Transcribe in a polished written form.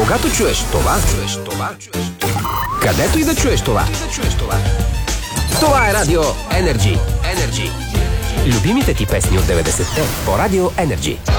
Когато чуеш това, където и да чуеш това. Това е Радио Energy. Любимите ти песни от 90-те по Радио Energy.